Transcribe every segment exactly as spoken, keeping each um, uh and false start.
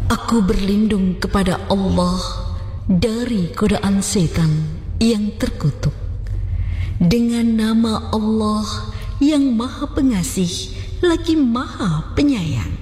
Aku berlindung kepada Allah dari godaan setan yang terkutuk. Dengan nama Allah yang Maha Pengasih lagi Maha Penyayang.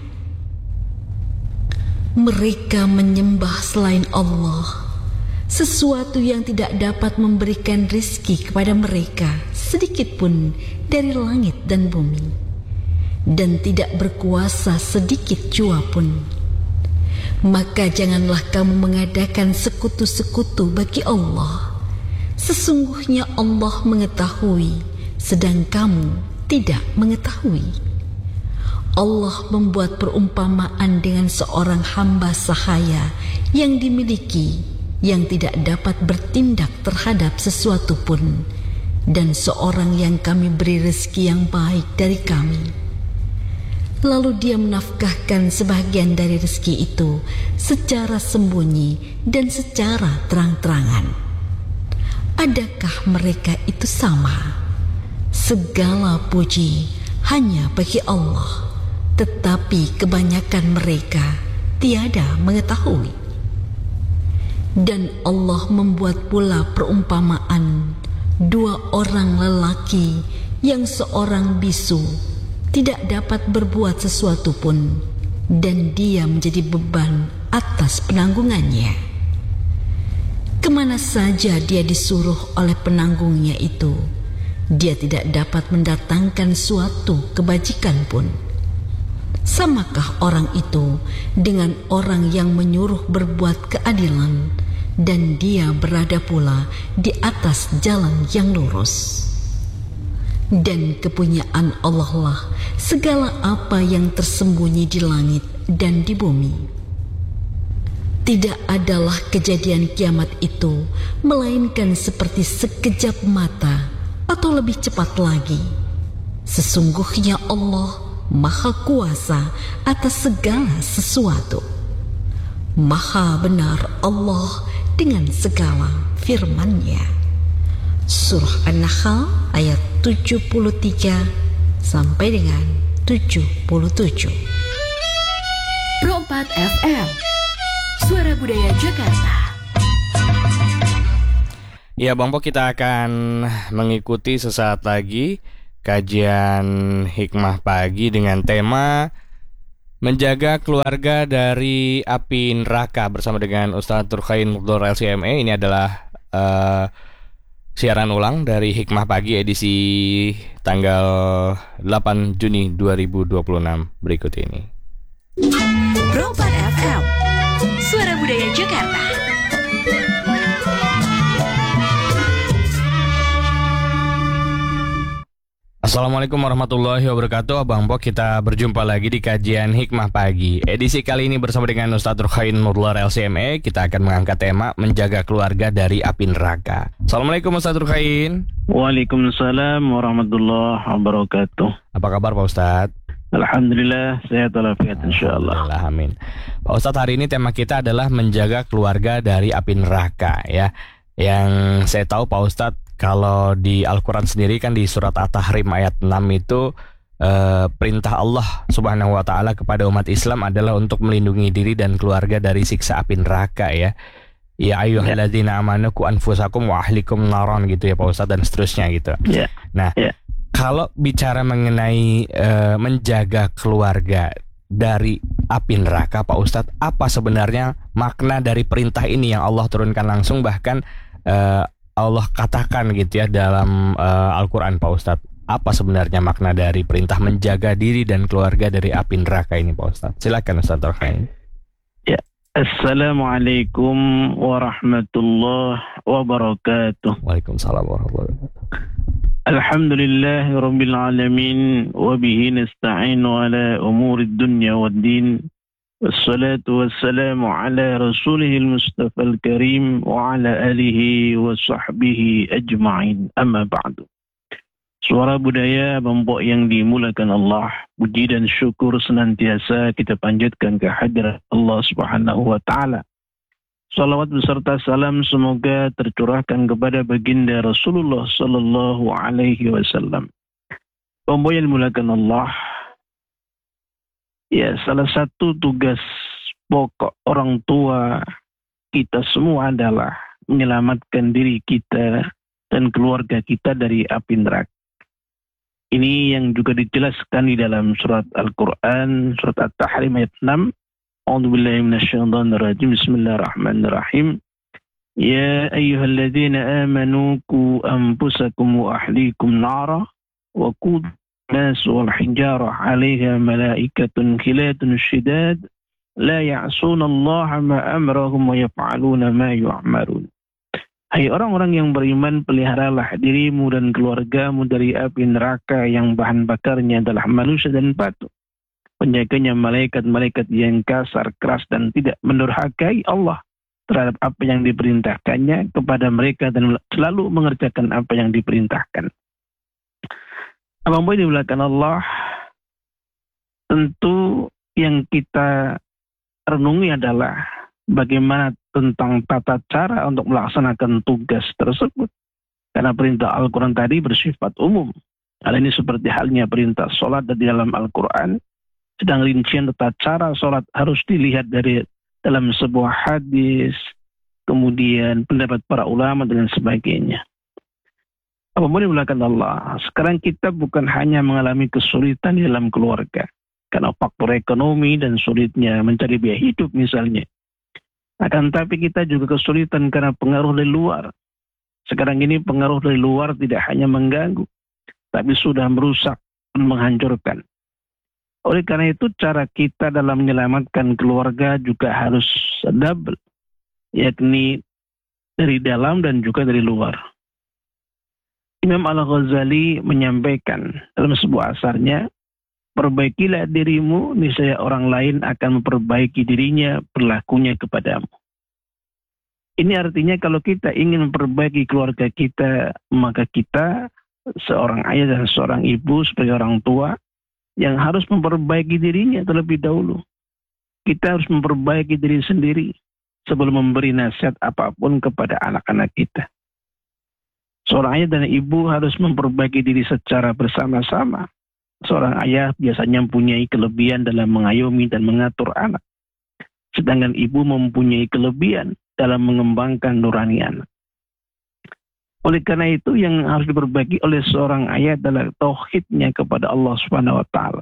Mereka menyembah selain Allah sesuatu yang tidak dapat memberikan rizki kepada mereka sedikit pun dari langit dan bumi, dan tidak berkuasa sedikit jua pun. Maka janganlah kamu mengadakan sekutu-sekutu bagi Allah. Sesungguhnya Allah mengetahui, sedang kamu tidak mengetahui. Allah membuat perumpamaan dengan seorang hamba sahaya yang dimiliki, yang tidak dapat bertindak terhadap sesuatu pun, dan seorang yang kami beri rezeki yang baik dari kami. Lalu dia menafkahkan sebagian dari rezeki itu secara sembunyi dan secara terang-terangan. Adakah mereka itu sama? Segala puji hanya bagi Allah, tetapi kebanyakan mereka tiada mengetahui. Dan Allah membuat pula perumpamaan dua orang lelaki yang seorang bisu tidak dapat berbuat sesuatu pun, dan dia menjadi beban atas penanggungannya. Kemana saja dia disuruh oleh penanggungnya itu, dia tidak dapat mendatangkan suatu kebajikan pun. Samakah orang itu dengan orang yang menyuruh berbuat keadilan, dan dia berada pula di atas jalan yang lurus? Dan kepunyaan Allah lah segala apa yang tersembunyi di langit dan di bumi. Tidak adalah kejadian kiamat itu melainkan seperti sekejap mata atau lebih cepat lagi. Sesungguhnya Allah Maha Kuasa atas segala sesuatu. Maha benar Allah dengan segala firman-Nya. Surah An-Nahl ayat tujuh puluh tiga sampai dengan tujuh puluh tujuh. Pro empat F M, Suara Budaya Jakarta. Ya Bang Po, kita akan mengikuti sesaat lagi kajian Hikmah Pagi dengan tema Menjaga Keluarga dari Api Neraka bersama dengan Ustadz Turkhain Mukdor L C M E. Ini adalah uh, siaran ulang dari Hikmah Pagi edisi tanggal delapan Juni dua ribu dua puluh enam berikut ini. Pro empat F M, Suara Budaya Jakarta. Assalamualaikum warahmatullahi wabarakatuh. Abang Po, kita berjumpa lagi di kajian Hikmah Pagi. Edisi kali ini bersama dengan Ustadz Turkhain Mukdor L C M E, kita akan mengangkat tema Menjaga Keluarga dari Api Neraka. Assalamualaikum Ustadz Turkhain. Waalaikumsalam warahmatullahi wabarakatuh. Apa kabar Pak Ustadz? Alhamdulillah, sehat walafiat insyaallah. Alhamdulillah, amin. Pak Ustadz, hari ini tema kita adalah menjaga keluarga dari api neraka ya. Yang saya tahu Pak Ustadz, kalau di Al-Quran sendiri kan di surat At-Tahrim ayat enam itu eh, perintah Allah Subhanahu wa Ta'ala kepada umat Islam adalah untuk melindungi diri dan keluarga dari siksa api neraka ya. Ya ayyuhalladzina amanu qu anfusakum wa ahlikum naron gitu ya Pak Ustadz, dan seterusnya gitu. Ya. Nah, ya. Kalau bicara mengenai uh, menjaga keluarga dari api neraka Pak Ustadz, apa sebenarnya makna dari perintah ini yang Allah turunkan langsung, bahkan uh, Allah katakan gitu ya dalam uh, Al-Quran Pak Ustadz? Apa sebenarnya makna dari perintah menjaga diri dan keluarga dari api neraka ini Pak Ustadz? Silakan Ustadz Turkhain. Ya. Assalamualaikum warahmatullahi wabarakatuh. Waalaikumsalam warahmatullahi wabarakatuh. Alhamdulillahi Rabbil Alamin, wabihi nasta'inu ala umuri dunya wad din, wassalatu wassalamu ala rasulihil mustafal karim, wa ala alihi wa sahbihi ajma'in, amma ba'du. Suara budaya Bambok yang dimulakan Allah, puji dan syukur senantiasa kita panjatkan ke hadirat Allah Subhanahu wa Ta'ala. Salawat beserta salam semoga tercurahkan kepada baginda Rasulullah Sallallahu Alaihi Wasallam. Pemboyan mulakan Allah. Ya, salah satu tugas pokok orang tua kita semua adalah menyelamatkan diri kita dan keluarga kita dari api neraka. Ini yang juga dijelaskan di dalam surat Al-Quran, surat At-Tahrim ayat enam. A'udzubillahi minasyaitonir rajim. Bismillahirrahmanirrahim. Ya ayyuhalladzina amanu qu anfusakum wa ahlikum nara wa qudha an-nas wal hijarah 'alaiha malaikatun ghiladun syidad la ya'suna Allah ma amrahum wa yaf'aluna ma yu'marun. Hai orang-orang yang beriman, peliharalah dirimu dan keluargamu dari api neraka yang bahan bakarnya adalah manusia dan batu. Penjaganya malaikat-malaikat yang kasar, keras, dan tidak mendurhakai Allah terhadap apa yang diperintahkannya kepada mereka dan selalu mengerjakan apa yang diperintahkan. Abang boy dimulakan Allah, tentu yang kita renungi adalah bagaimana tentang tata cara untuk melaksanakan tugas tersebut. Karena perintah Al-Quran tadi bersifat umum. Hal ini seperti halnya perintah sholat di dalam Al-Quran. Sedang rincian tata cara sholat harus dilihat dari dalam sebuah hadis, kemudian pendapat para ulama dan sebagainya. Apapun yang dilakukan Allah, sekarang kita bukan hanya mengalami kesulitan di dalam keluarga. Karena faktor ekonomi dan sulitnya mencari biaya hidup misalnya. Akan tapi kita juga kesulitan karena pengaruh dari luar. Sekarang ini pengaruh dari luar tidak hanya mengganggu, tapi sudah merusak dan menghancurkan. Oleh karena itu cara kita dalam menyelamatkan keluarga juga harus double, yakni dari dalam dan juga dari luar. Imam Al-Ghazali menyampaikan dalam sebuah asarnya, perbaikilah dirimu, niscaya orang lain akan memperbaiki dirinya, berlakunya kepadamu. Ini artinya kalau kita ingin memperbaiki keluarga kita, maka kita, seorang ayah dan seorang ibu sebagai orang tua, yang harus memperbaiki dirinya terlebih dahulu. Kita harus memperbaiki diri sendiri sebelum memberi nasihat apapun kepada anak-anak kita. Seorang ayah dan ibu harus memperbaiki diri secara bersama-sama. Seorang ayah biasanya mempunyai kelebihan dalam mengayomi dan mengatur anak. Sedangkan ibu mempunyai kelebihan dalam mengembangkan nurani anak. Oleh karena itu yang harus diperbaiki oleh seorang ayah adalah tauhidnya kepada Allah Subhanahu wa taala.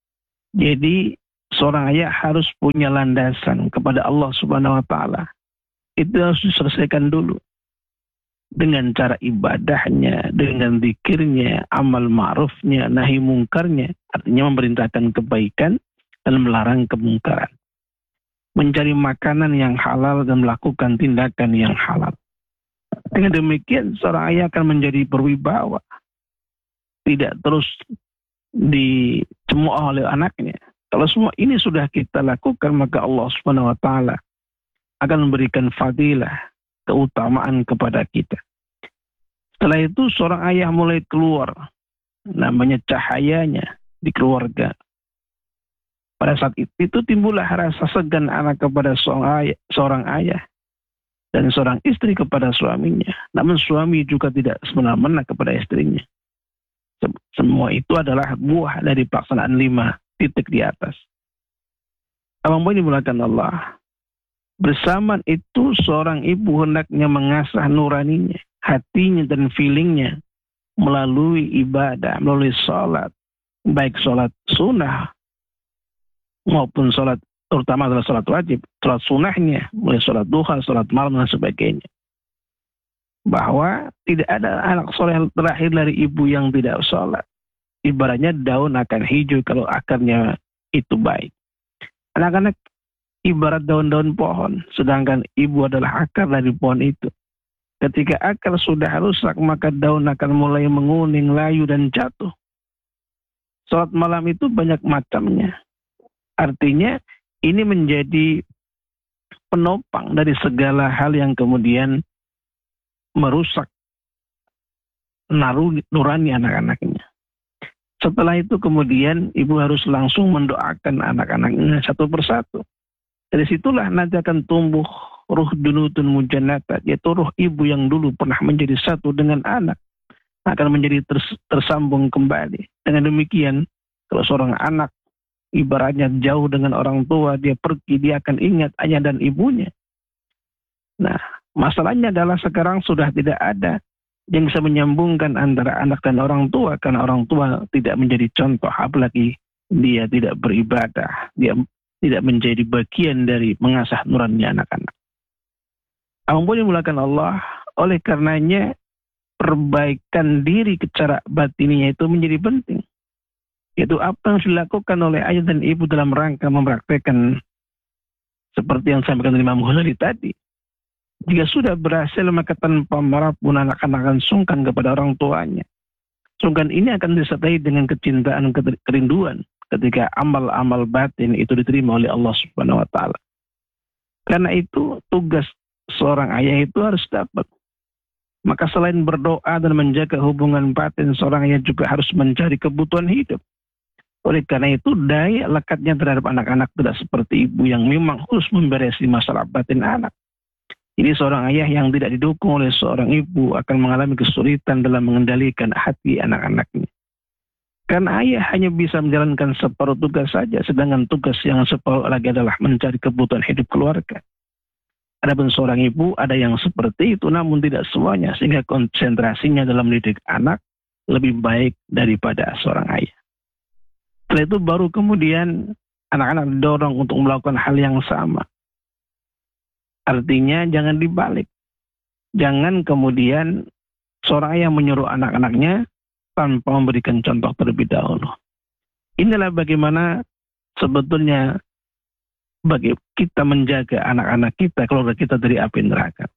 Jadi seorang ayah harus punya landasan kepada Allah Subhanahu wa taala. Itu harus diselesaikan dulu. Dengan cara ibadahnya, dengan zikirnya, amal ma'rufnya, nahi mungkarnya, artinya memerintahkan kebaikan dan melarang kemungkaran. Mencari makanan yang halal dan melakukan tindakan yang halal. Dengan demikian seorang ayah akan menjadi berwibawa, tidak terus dicemooh oleh anaknya. Kalau semua ini sudah kita lakukan, maka Allah Subhanahu wa taala akan memberikan fadilah, keutamaan kepada kita. Setelah itu seorang ayah mulai keluar, namanya cahayanya di keluarga. Pada saat itu, itu timbullah rasa segan anak kepada seorang ayah, seorang ayah dan seorang istri kepada suaminya. Namun suami juga tidak semena-mena kepada istrinya. Semua itu adalah buah dari pelaksanaan lima titik di atas. Abang boy dimulakan Allah. Bersamaan itu seorang ibu hendaknya mengasah nuraninya, hatinya dan feelingnya melalui ibadah, melalui sholat, baik sholat sunnah maupun sholat, terutama adalah sholat wajib, sholat sunnahnya, mulai sholat duha, sholat malam dan sebagainya. Bahwa tidak ada anak soleh terakhir dari ibu yang tidak sholat. Ibaratnya daun akan hijau kalau akarnya itu baik. Anak-anak ibarat daun-daun pohon, sedangkan ibu adalah akar dari pohon itu. Ketika akar sudah rusak, maka daun akan mulai menguning, layu, dan jatuh. Salat malam itu banyak macamnya. Artinya, ini menjadi penopang dari segala hal yang kemudian merusak nurani anak-anaknya. Setelah itu kemudian ibu harus langsung mendoakan anak-anaknya satu persatu. Dari situlah nanti akan tumbuh ruh dunutun mujannata, yaitu ruh ibu yang dulu pernah menjadi satu dengan anak, akan menjadi ters, tersambung kembali. Dengan demikian, kalau seorang anak ibaratnya jauh dengan orang tua, dia pergi, dia akan ingat ayah dan ibunya. Nah, masalahnya adalah sekarang sudah tidak ada yang bisa menyambungkan antara anak dan orang tua, karena orang tua tidak menjadi contoh, apalagi dia tidak beribadah, dia tidak menjadi bagian dari mengasah nurani anak-anak. Ampun dimulakan Allah, oleh karenanya perbaikan diri secara batininya itu menjadi penting. Yaitu apa yang dilakukan oleh ayah dan ibu dalam rangka mempraktekkan seperti yang disampaikan Imam Ghazali tadi. Jika sudah berhasil, maka tanpa marah pun anak-anak akan sungkan kepada orang tuanya. Sungkan ini akan disertai dengan kecintaan, kerinduan ketika amal-amal batin itu diterima oleh Allah Subhanahu wa taala. Karena itu tugas seorang ayah itu harus dapat. Maka selain berdoa dan menjaga hubungan batin, seorang ayah juga harus mencari kebutuhan hidup. Oleh karena itu, daya lekatnya terhadap anak-anak tidak seperti ibu yang memang harus memberesi masalah batin anak. Ini seorang ayah yang tidak didukung oleh seorang ibu akan mengalami kesulitan dalam mengendalikan hati anak-anaknya. Karena ayah hanya bisa menjalankan separuh tugas saja, sedangkan tugas yang separuh lagi adalah mencari kebutuhan hidup keluarga. Adapun seorang ibu ada yang seperti itu, namun tidak semuanya, sehingga konsentrasinya dalam mendidik anak lebih baik daripada seorang ayah. Setelah itu baru kemudian anak-anak didorong untuk melakukan hal yang sama. Artinya jangan dibalik. Jangan kemudian seorang ayah menyuruh anak-anaknya tanpa memberikan contoh terlebih dahulu. Inilah bagaimana sebetulnya bagi kita menjaga anak-anak kita, keluarga kita dari api neraka.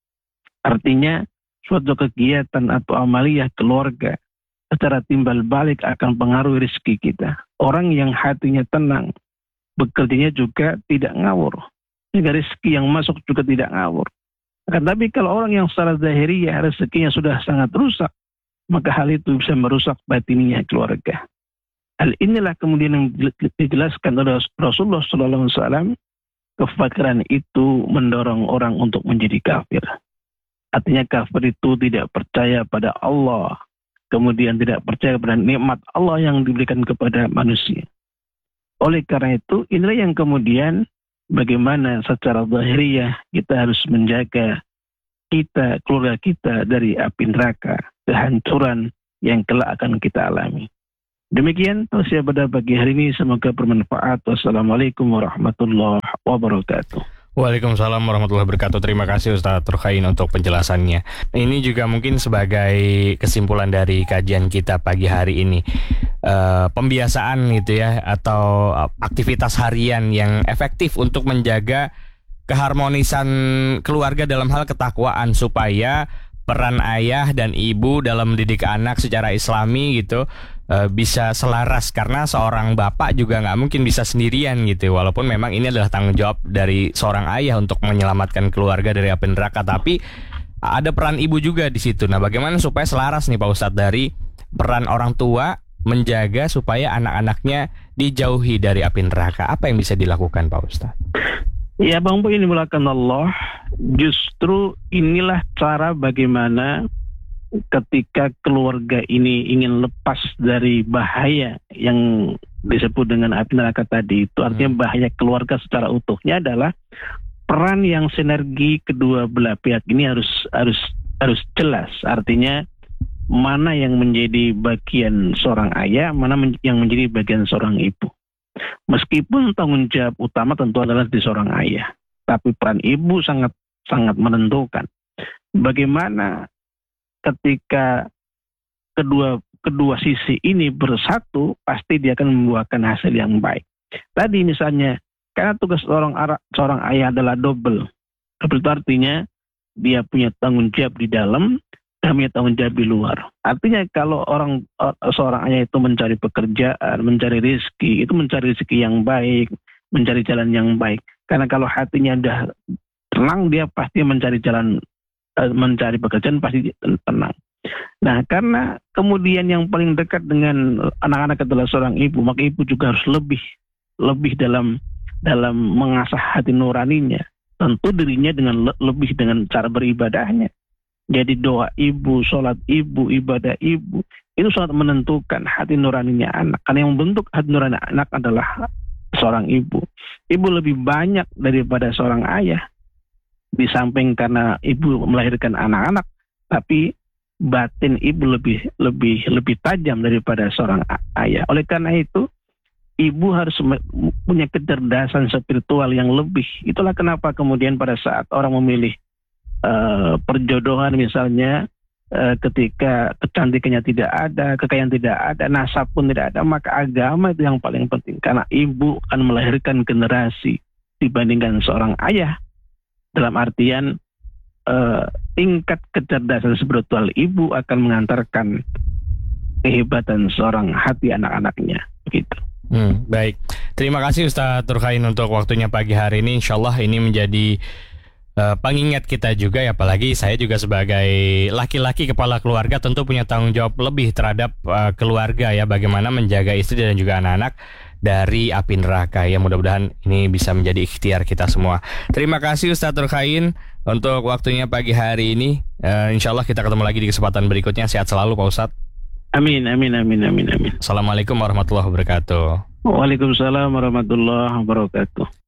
Artinya suatu kegiatan atau amaliyah keluarga secara timbal balik akan pengaruhi rezeki kita. Orang yang hatinya tenang, bekerjanya juga tidak ngawur. Sehingga rezeki yang masuk juga tidak ngawur. Akan tapi kalau orang yang secara zahiriyah rezekinya sudah sangat rusak, maka hal itu bisa merusak batinnya keluarga. Hal inilah kemudian yang dijelaskan oleh Rasulullah shallallahu alaihi wasallam, kefakiran itu mendorong orang untuk menjadi kafir. Artinya kafir itu tidak percaya pada Allah, kemudian tidak percaya pada nikmat Allah yang diberikan kepada manusia. Oleh karena itu, inilah yang kemudian bagaimana secara zahiriyah kita harus menjaga kita, keluarga kita dari api neraka, kehancuran yang kelak akan kita alami. Demikian tausiah pada pagi hari ini, semoga bermanfaat. Wassalamualaikum warahmatullahi wabarakatuh. Waalaikumsalam warahmatullahi wabarakatuh. Terima kasih Ustadz Turkhain untuk penjelasannya. Ini juga mungkin sebagai kesimpulan dari kajian kita pagi hari ini, uh, pembiasaan gitu ya, atau aktivitas harian yang efektif untuk menjaga keharmonisan keluarga dalam hal ketakwaan, supaya peran ayah dan ibu dalam mendidik anak secara islami gitu uh, bisa selaras, karena seorang bapak juga nggak mungkin bisa sendirian gitu, walaupun memang ini adalah tanggung jawab dari seorang ayah untuk menyelamatkan keluarga dari api neraka, tapi ada peran ibu juga di situ. Nah, bagaimana supaya selaras nih Pak Ustadz dari peran orang tua menjaga supaya anak-anaknya dijauhi dari api neraka? Apa yang bisa dilakukan Pak Ustadz? Ya Bang Bu, ini dimulakan Allah. Justru inilah cara bagaimana ketika keluarga ini ingin lepas dari bahaya yang disebut dengan api neraka tadi, itu artinya hmm. bahaya keluarga secara utuhnya adalah peran yang sinergi kedua belah pihak ini harus harus harus jelas. Artinya mana yang menjadi bagian seorang ayah, mana men- yang menjadi bagian seorang ibu. Meskipun tanggung jawab utama tentu adalah di seorang ayah, tapi peran ibu sangat sangat menentukan. Bagaimana ketika kedua kedua sisi ini bersatu, pasti dia akan membuahkan hasil yang baik. Tadi misalnya, karena tugas seorang seorang ayah adalah double. Double itu artinya dia punya tanggung jawab di dalam, punya tanggung jawab di luar. Artinya kalau orang seorang ayah itu mencari pekerjaan, mencari rezeki, itu mencari rezeki yang baik, mencari jalan yang baik. Karena kalau hatinya udah tenang, dia pasti mencari jalan, mencari pekerjaan pasti tenang. Nah, karena kemudian yang paling dekat dengan anak-anak adalah seorang ibu, maka ibu juga harus lebih lebih dalam dalam mengasah hati nuraninya. Tentu dirinya dengan lebih dengan cara beribadahnya. Jadi doa ibu, sholat ibu, ibadah ibu, itu sangat menentukan hati nuraninya anak. Karena yang membentuk hati nurani anak adalah seorang ibu. Ibu lebih banyak daripada seorang ayah. Di samping karena ibu melahirkan anak-anak, tapi batin ibu lebih lebih lebih tajam daripada seorang ayah. Oleh karena itu, ibu harus punya kecerdasan spiritual yang lebih. Itulah kenapa kemudian pada saat orang memilih Uh, perjodohan misalnya, uh, ketika kecantikannya tidak ada, kekayaan tidak ada, nasab pun tidak ada, maka agama itu yang paling penting. Karena ibu akan melahirkan generasi dibandingkan seorang ayah. Dalam artian uh, tingkat kecerdasan spiritual ibu akan mengantarkan kehebatan seorang hati anak-anaknya. Begitu. Hmm, baik. Terima kasih Ustadz Turkhain untuk waktunya pagi hari ini. Insya Allah ini menjadi Uh, pengingat kita juga ya, apalagi saya juga sebagai laki-laki kepala keluarga tentu punya tanggung jawab lebih terhadap uh, keluarga ya, bagaimana menjaga istri dan juga anak-anak dari api neraka ya. Mudah-mudahan ini bisa menjadi ikhtiar kita semua. Terima kasih Ustadz Turkhain untuk waktunya pagi hari ini. uh, Insya Allah kita ketemu lagi di kesempatan berikutnya. Sehat selalu Pak Ustadz. Amin, amin, amin, amin, amin. Assalamualaikum warahmatullahi wabarakatuh. Waalaikumsalam warahmatullahi wabarakatuh.